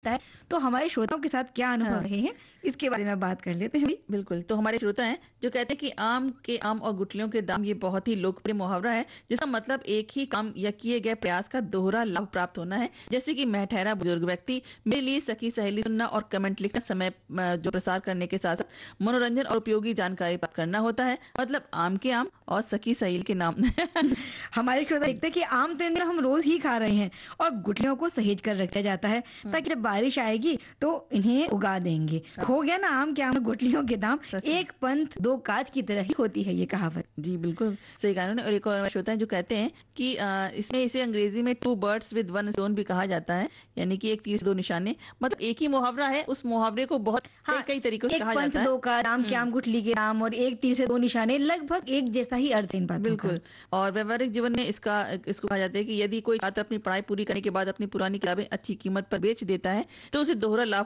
लगता है। तो हमारे श्रोताओं के साथ क्या अनुभव हाँ, रहे हैं, इसके बारे में बात कर लेते हैं अभी। बिल्कुल। तो हमारे श्रोता हैं जो कहते हैं कि आम के आम और गुठलियों के दाम, ये बहुत ही लोकप्रिय मुहावरा है जिसका मतलब एक ही काम या किए गए प्रयास का दोहरा लाभ प्राप्त होना है। जैसे कि मैं ठहरा बुजुर्ग व्यक्ति, मेरे लिए सखी सहेली सुनना और कमेंट लिखना, समय जो प्रसार करने के साथ साथ मनोरंजन और उपयोगी जानकारी प्राप्त करना होता है। मतलब आम के आम और सखी सहेली के नाम। हमारे श्रोता लिखते हैं कि आम तेंदुआ हम रोज ही खा रहे हैं और गुठलियों को सहेज कर रखा जाता है हम्म, ताकि जब बारिश आएगी तो इन्हें उगा देंगे। हाँ, हो गया ना, आम के आम और गुठलियों के दाम सच में। एक पंथ दो काज की तरह ही होती है ये कहावत। जी बिल्कुल सही कहा उन्होंने। और एक और हमारे श्रोता हैं जो कहते हैं कि इसमें इसे अंग्रेजी में two birds with one stone भी कहा जाता है, यानी कि एक तीर से दो निशाने। मतलब एक ही मुहावरा है, उस मुहावरे को बहुत कई हाँ, कई तरीकों से एक कहा पंथ जाता है। दो काज, आम के हम्म, आम गुठली के आम और एक तीर से दो निशाने, लगभग एक जैसा ही अर्थ है इन बातों का। बिल्कुल। और व्यवहारिक जीवन में इसको कहा जाता है कि यदि कोई छात्र अपनी पढ़ाई पूरी करने के बाद अपनी पुरानी किताबें अच्छी कीमत पर बेच देता है तो उसे दोहरा लाभ